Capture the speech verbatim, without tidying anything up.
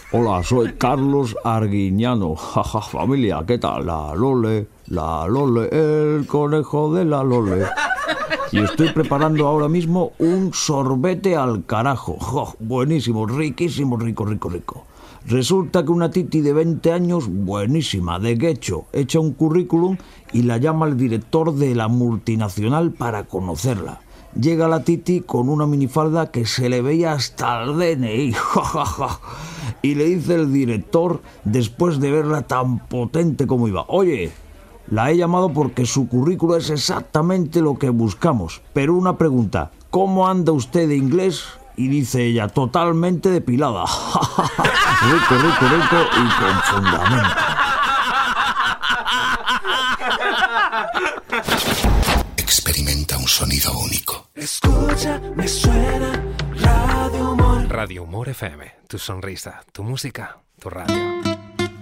Hola, soy Carlos Arguiñano. Jaja, familia, ¿qué tal? La Lole, la Lole, el conejo de la Lole. Y estoy preparando ahora mismo un sorbete al carajo. Jo, buenísimo, riquísimo, rico, rico, rico. Resulta que una titi de veinte años, buenísima, de Guecho, echa un currículum y la llama el director de la multinacional para conocerla. Llega la titi con una minifalda que se le veía hasta el D N I. Y le dice el director, después de verla tan potente como iba: oye, la he llamado porque su currículo es exactamente lo que buscamos. Pero una pregunta, ¿cómo anda usted de inglés? Y dice ella, totalmente depilada. Rico, rico, rico y con fundamento. Experimenta un sonido único. Escucha, me suena Radio Humor. Radio Humor F M, tu sonrisa, tu música, tu radio.